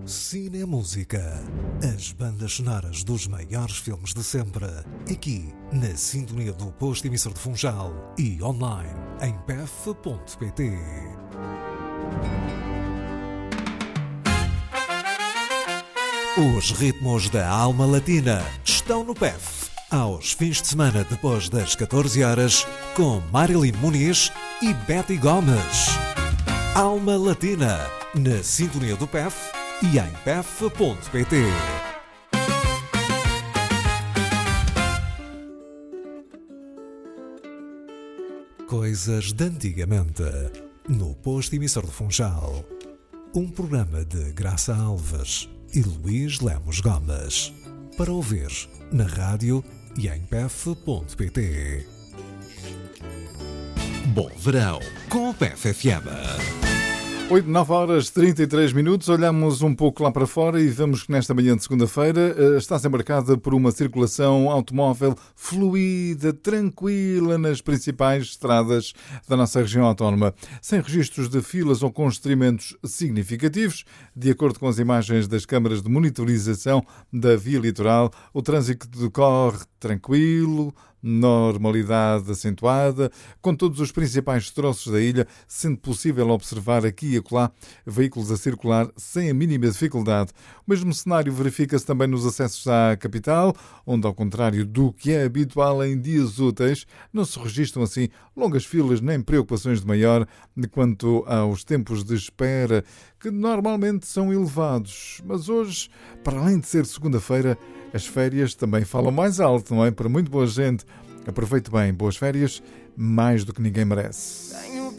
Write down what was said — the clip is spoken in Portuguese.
Cinemúsica. As bandas sonoras dos maiores filmes de sempre. Aqui, na sintonia do posto emissor de Funchal e online em pef.pt. Os ritmos da alma latina estão no PEF. Aos fins de semana depois das 14 horas, com Marilyn Muniz e Betty Gomes. Alma Latina, na sintonia do PEF e em pef.pt. Coisas de antigamente, no posto emissor de Funchal. Um programa de Graça Alves e Luís Lemos Gomes. Para ouvir na rádio e em pef.pt. Bom verão com o PEF FM. 9 horas 33 minutos, olhamos um pouco lá para fora e vemos que nesta manhã de segunda-feira está a ser marcada por uma circulação automóvel fluida, tranquila nas principais estradas da nossa região autónoma, sem registros de filas ou constrimentos significativos. De acordo com as imagens das câmaras de monitorização da via litoral, o trânsito decorre tranquilo, normalidade acentuada, com todos os principais troços da ilha, sendo possível observar aqui e acolá veículos a circular sem a mínima dificuldade. O mesmo cenário verifica-se também nos acessos à capital, onde, ao contrário do que é habitual em dias úteis, não se registram assim longas filas nem preocupações de maior quanto aos tempos de espera, que normalmente são elevados. Mas hoje, para além de ser segunda-feira, as férias também falam mais alto, não é? Para muito boa gente. Aproveite bem, boas férias, mais do que ninguém merece.